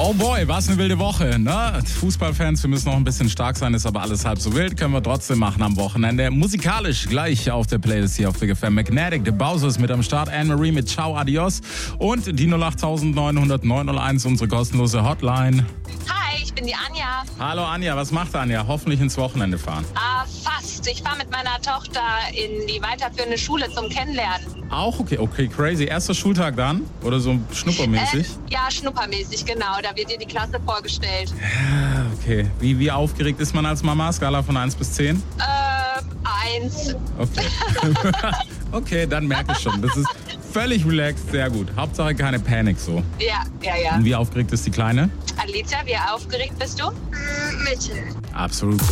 Oh boy, was eine wilde Woche, ne? Fußballfans, wir müssen noch ein bisschen stark sein, ist aber alles halb so wild, können wir trotzdem machen am Wochenende. Musikalisch gleich auf der Playlist hier auf Big FM. Magnetic, The Bowser ist mit am Start, Anne-Marie mit Ciao Adios und die 08900 901, unsere kostenlose Hotline. Hi, ich bin die Anja. Hallo Anja, was macht Anja? Hoffentlich ins Wochenende fahren. Fast. Ich fahre mit meiner Tochter in die weiterführende Schule zum Kennenlernen. Auch okay, crazy. Erster Schultag dann? Oder so schnuppermäßig? Ja, schnuppermäßig, genau. Da wird dir die Klasse vorgestellt. Okay. Wie aufgeregt ist man als Mama? Skala von 1 bis 10? 1. Okay. Okay, dann merke ich schon. Das ist völlig relaxed, sehr gut. Hauptsache keine Panik so. Ja. Und wie aufgeregt ist die Kleine? Alicia, wie aufgeregt bist du? Mittel. Absolut.